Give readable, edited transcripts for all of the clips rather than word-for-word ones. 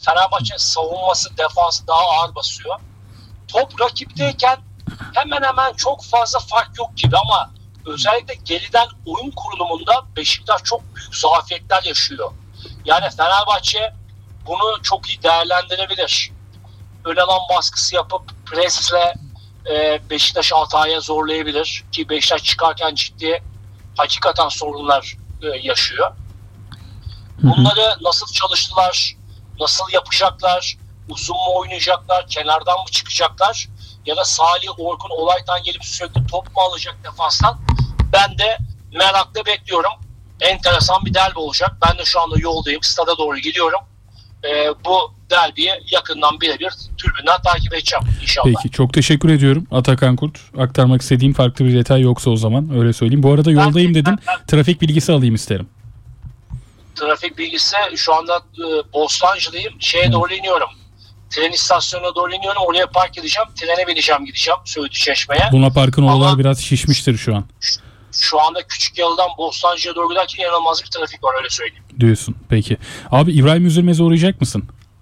Fenerbahçe savunması, defansı daha ağır basıyor. Top rakipteyken hemen hemen çok fazla fark yok gibi ama özellikle geriden oyun kurulumunda Beşiktaş çok büyük zafiyetler yaşıyor. Yani Fenerbahçe bunu çok iyi değerlendirebilir. Ön alan baskısı yapıp presle Beşiktaş'ı hataya zorlayabilir ki Beşiktaş çıkarken ciddi hakikaten sorunlar yaşıyor. Bunları nasıl çalıştılar, nasıl yapacaklar, uzun mu oynayacaklar, kenardan mı çıkacaklar ya da Salih, Orkun, Olaytan gelip sürekli top mu alacak defanstan? Ben de merakla bekliyorum. Enteresan bir derbi olacak. Ben de şu anda yoldayım, stada doğru gidiyorum. Bu derbiyi yakından birebir tribünden takip edeceğim inşallah. Peki, çok teşekkür ediyorum Atakan Kurt. Aktarmak istediğim farklı bir detay yoksa o zaman öyle söyleyeyim. Bu arada yoldayım dedin. Trafik bilgisi alayım isterim. Trafik bilgisi şu anda Bostancı'dayım. Doğru iniyorum. Tren istasyonuna doğru iniyorum. Oraya park edeceğim. Trene bineceğim, gideceğim Söğütü Çeşme'ye. Luna Park'ın oralar biraz şişmiştir şu an. Şu anda Küçükyalı'dan Bostancı'ya doğru giderken inanılmaz bir trafik var, öyle söyleyeyim. Diyorsun. Peki. Abi İbrahim Üzülmez'e uğrayacak mısın?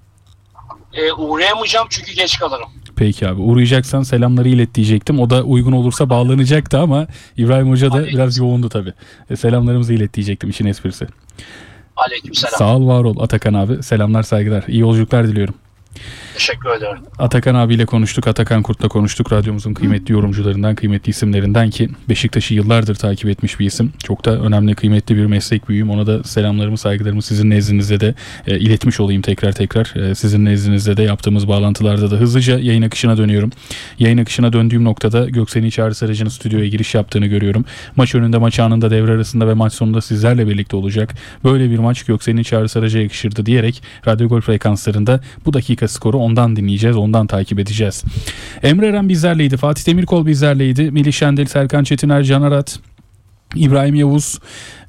Uğrayamayacağım çünkü geç kalırım. Peki abi. Uğrayacaksan selamları ilet diyecektim. O da uygun olursa bağlanacaktı ama İbrahim Hoca da biraz yoğundu tabii. Selamlarımızı ilet diyecektim, işin esprisi. Aleykümselam. Sağ ol, var ol Atakan abi. Selamlar, saygılar. İyi yolculuklar diliyorum. Teşekkür ederim. Atakan abiyle konuştuk. Atakan Kurt'la konuştuk. Radyomuzun kıymetli yorumcularından, kıymetli isimlerinden ki Beşiktaş'ı yıllardır takip etmiş bir isim. Çok da önemli, kıymetli bir meslek büyüğüm. Ona da selamlarımı, saygılarımı sizin nezdinizde de iletmiş olayım tekrar. Sizin nezdinizde de yaptığımız bağlantılarda da hızlıca yayın akışına dönüyorum. Yayın akışına döndüğüm noktada Göksel'in Çağrı Sarıcı'nın stüdyoya giriş yaptığını görüyorum. Maç önünde, maç anında, devre arasında ve maç sonunda sizlerle birlikte olacak. Böyle bir maç Göksel'in Çağrı Sarıcı'ya yakışırdı diyerek Radyo Gol frekanslarında bu dakika skoru ondan dinleyeceğiz, ondan takip edeceğiz. Emre Eren bizlerleydi, Fatih Demirkol bizlerleydi, Melih Şendil, Serkan Çetiner, Can Arat, İbrahim Yavuz,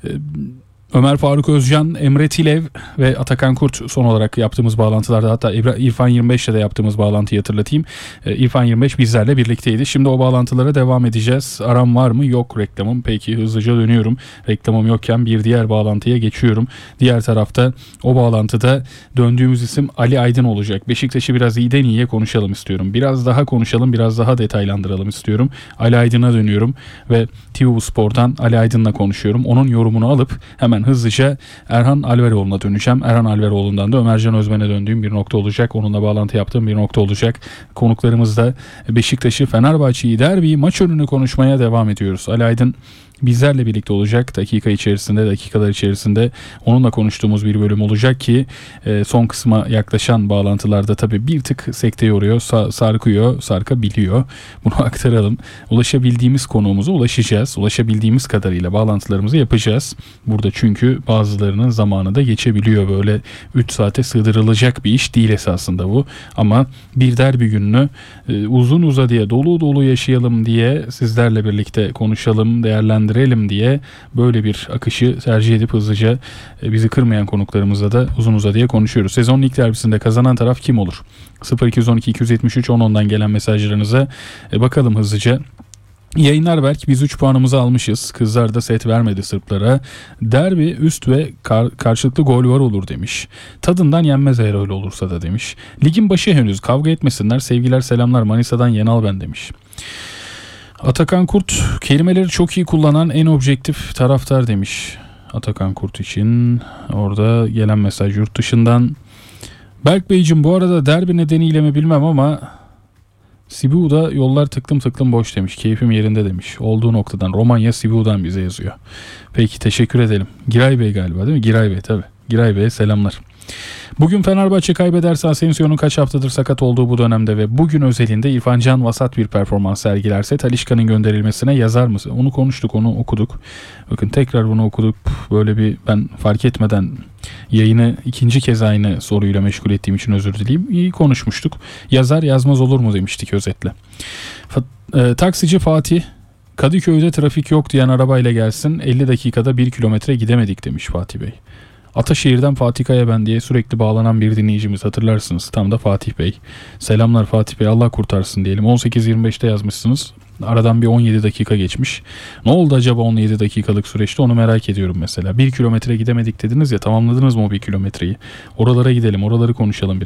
Ömer Faruk Özcan, Emre Tilev ve Atakan Kurt son olarak yaptığımız bağlantılarda, hatta İrfan 25'le de yaptığımız bağlantıyı hatırlatayım. İrfan 25 bizlerle birlikteydi. Şimdi o bağlantılara devam edeceğiz. Aram var mı? Yok reklamım. Peki, hızlıca dönüyorum. Reklamım yokken bir diğer bağlantıya geçiyorum. Diğer tarafta o bağlantıda döndüğümüz isim Ali Aydın olacak. Beşiktaş'ı biraz iyiden iyiye konuşalım istiyorum. Biraz daha konuşalım, biraz daha detaylandıralım istiyorum. Ali Aydın'a dönüyorum ve TV Spor'dan Ali Aydın'la konuşuyorum. Onun yorumunu alıp hemen hızlıca Erhan Alveroğlu'na döneceğim. Erhan Alveroğlu'ndan da Ömercan Özmen'e döndüğüm bir nokta olacak. Onunla bağlantı yaptığım bir nokta olacak. Konuklarımız da Beşiktaş'ı, Fenerbahçe'yi, derbiyi, maç önünü konuşmaya devam ediyoruz. Ali Aydın bizlerle birlikte olacak. Dakikalar içerisinde onunla konuştuğumuz bir bölüm olacak ki son kısma yaklaşan bağlantılarda tabii bir tık sekteye uğruyor, sarkabiliyor. Bunu aktaralım. Ulaşabildiğimiz konuğumuza ulaşacağız. Ulaşabildiğimiz kadarıyla bağlantılarımızı yapacağız. Burada çünkü bazılarının zamanı da geçebiliyor. Böyle 3 saate sığdırılacak bir iş değil esasında bu. Ama bir derbi gününü uzun uzadıya, dolu dolu yaşayalım diye, sizlerle birlikte konuşalım, değerlendirelim diye böyle bir akışı tercih edip hızlıca bizi kırmayan konuklarımızla da uzun uzadıya konuşuyoruz. Sezonun ilk derbisinde kazanan taraf kim olur? 0212 273 10'dan gelen mesajlarınıza bakalım hızlıca. Yayınlar belki biz 3 puanımızı almışız. Kızlar da set vermedi Sırplara. Derbi üst ve karşılıklı gol var olur demiş. Tadından yenmez eğer öyle olursa da demiş. Ligin başı henüz, kavga etmesinler. Sevgiler, selamlar, Manisa'dan Yenal ben demiş. Atakan Kurt kelimeleri çok iyi kullanan en objektif taraftar demiş. Atakan Kurt için orada gelen mesaj yurt dışından. Berk Beyciğim, bu arada derbi nedeniyle mi bilmem ama Sibiu'da yollar tıklım tıklım boş demiş. Keyfim yerinde demiş. Olduğu noktadan Romanya Sibiu'dan bize yazıyor. Peki, teşekkür edelim. Giray Bey galiba değil mi? Giray Bey tabii. Giray Bey'e selamlar. Bugün Fenerbahçe kaybederse Asensio'nun kaç haftadır sakat olduğu bu dönemde ve bugün özelinde İrfan Can vasat bir performans sergilerse Talisca'nın gönderilmesine yazar mısın? Onu konuştuk, onu okuduk. Bakın tekrar bunu okuduk. Böyle bir, ben fark etmeden yayını ikinci kez aynı soruyla meşgul ettiğim için özür dileyeyim. İyi konuşmuştuk. Yazar yazmaz olur mu demiştik özetle. Taksici Fatih, Kadıköy'de trafik yok diyen arabayla gelsin, 50 dakikada 1 kilometre gidemedik demiş Fatih Bey. Ataşehir'den Fatih Kaya ben diye sürekli bağlanan bir dinleyicimiz, hatırlarsınız. Tam da Fatih Bey. Selamlar Fatih Bey, Allah kurtarsın diyelim. 18.25'te yazmışsınız. Aradan bir 17 dakika geçmiş. Ne oldu acaba 17 dakikalık süreçte, onu merak ediyorum mesela. 1 kilometre gidemedik dediniz ya, tamamladınız mı o 1 kilometreyi? Oralara gidelim, oraları konuşalım.